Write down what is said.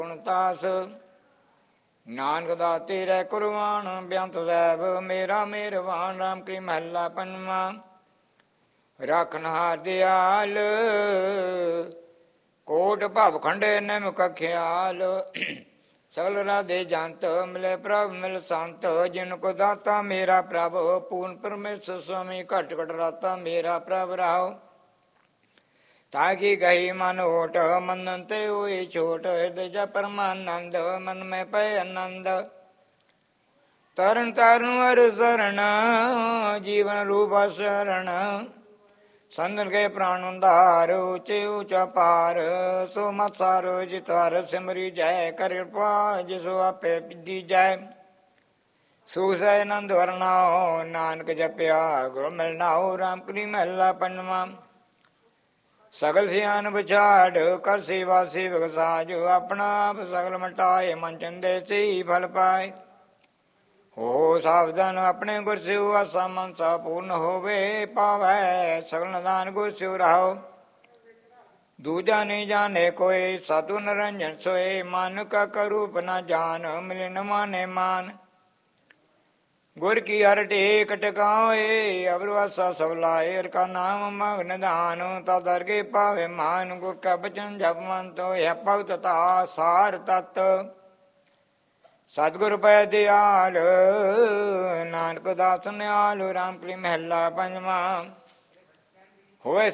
ਤਾਸ ਨਾਨਕ ਦਾਤੇ ਰਹਿ ਕੁਰਬਾਨ, ਬੇਅੰਤ ਸਾਹਿਬ ਮੇਰਾ ਮਿਹਰਬਾਨ। ਰਾਮ ਕੀ ਮਹੱਲਾ ਪੰਜਵਾਂ। ਰੱਖਨਹਾਰ ਦਿਆਲ ਕੋਟ ਭਵ ਖੰਡੇ ਨਿਮਕ ਖਿਆਲ, ਸਗਲ ਰਾਧੇ ਜੰਤ ਮਿਲੇ ਪ੍ਰਭ ਮਿਲ ਸੰਤ। ਜਿਨ ਕੋ ਦਾਤਾ ਮੇਰਾ ਪ੍ਰਭ, ਪੂਰਨ ਪਰਮੇਸ਼ਰ ਸੁਆਮੀ ਘਟ ਘਟ ਰਾਤਾ ਮੇਰਾ ਪ੍ਰਭ ਰਾਓ। ਤਾਕੀ ਗਈ ਮਨ ਓਟ ਮੰਨਨ ਤੇ ਹੋਈ ਛੋਟ, ਹਿਰਦੈ ਜ ਪਰਮਾਨੰਦ ਮਨ ਮੈਂ ਪਏ ਆਨੰਦ। ਤਰਨ ਤਾਰਨ ਹਰਿ ਸਰਣ ਜੀਵਨ ਰੂਪ ਸ਼ਰਣ, ਸੰਦਨ ਕੇ ਪ੍ਰਾਣ ਉਧਾਰ ਉੱਚੇ ਉੱਚਾ ਪਾਰ। ਸੋ ਮਤ ਸਾਰੋ ਜਿਤ ਹਰਿ ਸਿਮਰੀ ਜੈ, ਕਰ ਕਿਰਪਾ ਜਿਸੋ ਆਪੇ ਦੀਜੈ। ਸੁਖ ਸਹਿ ਆਨੰਦ ਵਰਨਾਓ, ਨਾਨਕ ਜਪਿਆ ਗੁਰ ਮਿਲਨਾਓ। ਰਾਮ ਕਲੀ ਮਹੱਲਾ ਪੰਜਵਾਂ। ਸਗਲ ਸਿਆਨ ਵਿਛਾੜ ਕਰ ਸੇਵਾ ਸੇਵਕ ਸਾਜ, ਆਪਣਾ ਆਪ ਸਗਲ ਮਟਾਏ ਮਨ ਚੰਦੇ ਸੇ ਫਲ ਪਾਏ। ਹੋ ਸਾਵਧਾਨ ਆਪਣੇ ਗੁਰ ਸਿਉ, ਆਸਾ ਮਨਸਾ ਪੂਰਨ ਹੋਵੇ ਪਾਵੈ। ਸਗਲ ਨਿਦਾਨ ਗੁਰ ਸਿਉ ਰਹਾਓ, ਦੂਜਾ ਨਹੀਂ ਜਾਣੇ ਕੋਇ। ਸਾਧੂ ਨਿਰੰਜਨ ਸੋਏ, ਮਨ ਕਾ ਕਰੂਪ ਨਾ ਜਾਨ, ਮਿਲੇ ਨ ਮਾਨੇ ਮਾਨ। ਗੁਰ ਕੀ ਹਰਿ ਟੇਕ ਟਿਕਾਏ, ਅਵਰ ਵਾਸਾ ਸਭ ਲਾਏ। ਹਰਿ ਕਾ ਨਾਮ ਮਗ ਨਿਧਾਨ, ਤਦ ਦਰਗੇ ਪਾਵੇ ਮਾਨ। ਗੁਰ ਕਾ ਬਚਨ ਜਪ ਮਨ ਤੋਹਿ, ਭਗਤ ਤਾ ਸਾਰ ਤਤ। ਸਤਿਗੁਰ ਪੈ ਦਿਆਲ ਨਾਨਕ ਦਾਸ ਨਿਆਲ। ਰਾਮ ਕਲੀ ਮਹੱਲਾ ਪੰਜਵਾਂ। ਹੋਏ